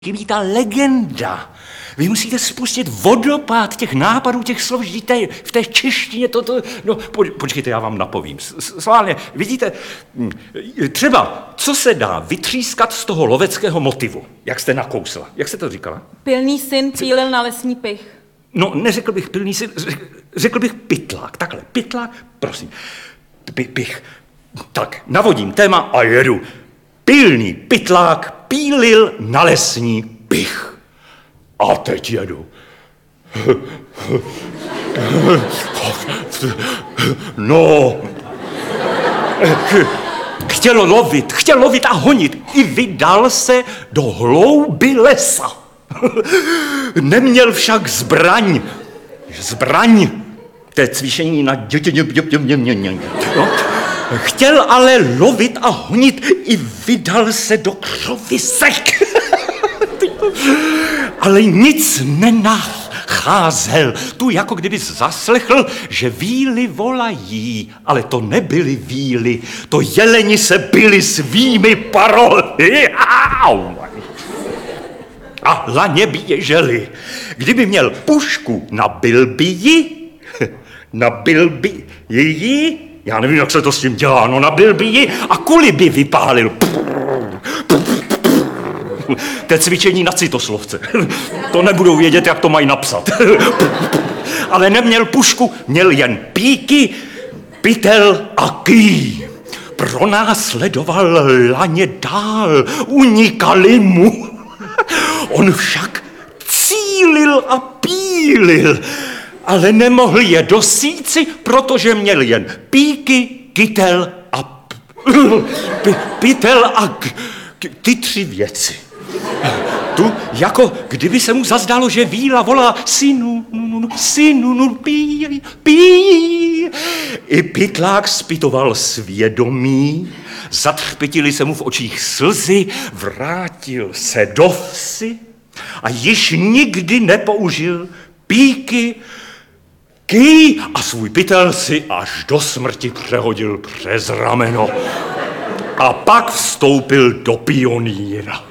Chybí ta legenda. Vy musíte spustit vodopád těch nápadů, těch slov, v té češtině no, počkejte, já vám napovím. Sválně, vidíte, třeba, co se dá vytřískat z toho loveckého motivu, jak jste nakousla. Jak jste to říkala? Pilný syn pílil na lesní pych. No, neřekl bych pilný syn, řekl bych pytlák. Takhle, pytlák, prosím. Pich. Tak, navodím téma a jedu. Pilný pytlák pílil na lesní pych. A teď jedu. No. Chtěl lovit a honit. I vydal se do hlouby lesa. Neměl však zbraň. To je cvičení na no. Chtěl ale lovit a honit, i vydal se do křovisek. Ale nic nenacházel. Tu jako kdyby zaslechl, že víly volají, ale to nebyly víly, to jeleni se byli svými parohy. A laně běželi. Kdyby měl pušku, nabil by ji, já nevím, jak se to s tím dělá, no nabil by ji a kuli by vypálil. To je cvičení na citoslovce. To nebudou vědět, jak to mají napsat. Ale neměl pušku, měl jen píky, pytel a ký. Pronásledoval laně dál, unikali mu. On však cílil a pílil, ale nemohl je dosíci, protože měl jen píky, kytel a pytel a ty tři věci. Tu, jako kdyby se mu zazdálo, že víla volá synu, pí. I pytlák zpytoval svědomí, zatřpitily se mu v očích slzy, vrátil se do vsi a již nikdy nepoužil píky, ký a svůj pytel si až do smrti přehodil přes rameno. A pak vstoupil do pionýra.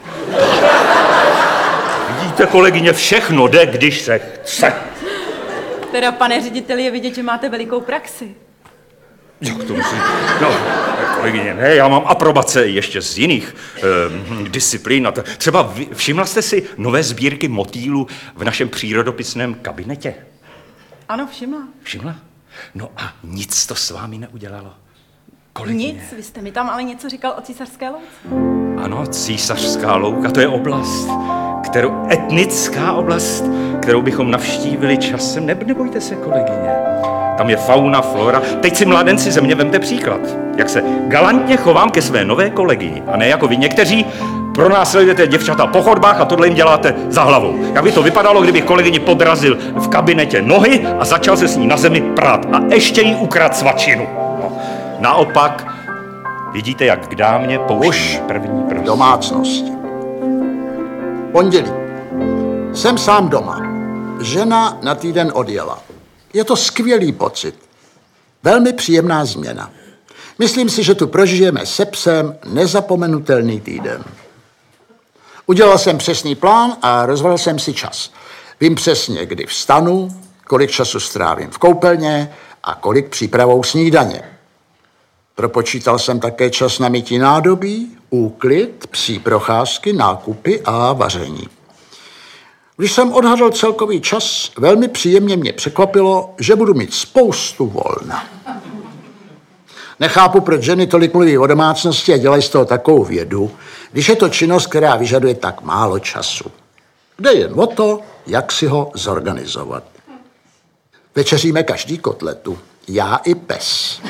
Vidíte, kolegyně, všechno jde, když se chce. Teda, pane řediteli, je vidět, že máte velikou praxi. Jak to musí? No, kolegyně, ne, já mám aprobace ještě z jiných disciplín. Třeba všimla jste si nové sbírky motýlů v našem přírodopisném kabinetě? Ano, všimla. Všimla? No a nic to s vámi neudělalo. Kolegyně. Nic, vy jste mi tam ale něco říkal o Císařské louce. Ano, Císařská louka, to je oblast, etnická oblast, kterou bychom navštívili časem. Nebojte se, kolegyně. Tam je fauna, flora. Teď si mládenci ze mě vemte příklad. Jak se galantně chovám ke své nové kolegyni. A ne jako vy někteří pronásledujete děvčata po chodbách a tohle jim děláte za hlavou. Jak by to vypadalo, kdybych kolegyni podrazil v kabinetě nohy a začal se s ní na zemi prát. A ještě jí ukradl svačinu. No. Naopak, vidíte, jak k dámě pouští první prst. Domácnosti. Pondělí. Jsem sám doma. Žena na týden odjela. Je to skvělý pocit. Velmi příjemná změna. Myslím si, že tu prožijeme se psem nezapomenutelný týden. Udělal jsem přesný plán a rozvrhl jsem si čas. Vím přesně, kdy vstanu, kolik času strávím v koupelně a kolik přípravou snídaně. Propočítal jsem také čas na mytí nádobí, úklid, psí procházky, nákupy a vaření. Když jsem odhadl celkový čas, velmi příjemně mě překvapilo, že budu mít spoustu volna. Nechápu, proč ženy tolik mluví o domácnosti a dělají z toho takovou vědu, když je to činnost, která vyžaduje tak málo času. Jde jen o to, jak si ho zorganizovat. Večeříme každý kotletu, já i pes.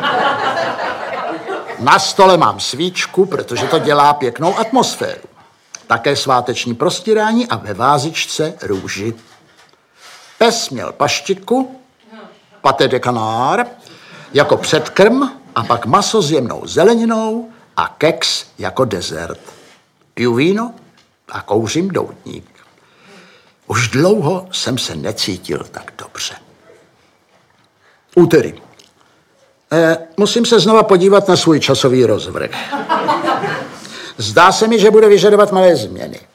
Na stole mám svíčku, protože to dělá pěknou atmosféru. Také sváteční prostírání a ve vázičce růži. Pes měl paštiku, paté de canard, jako předkrm a pak maso s jemnou zeleninou a keks jako dezert. Piju víno a kouřím doutník. Už dlouho jsem se necítil tak dobře. Úterý. Musím se znova podívat na svůj časový rozvrh. Zdá se mi, že bude vyžadovat malé změny.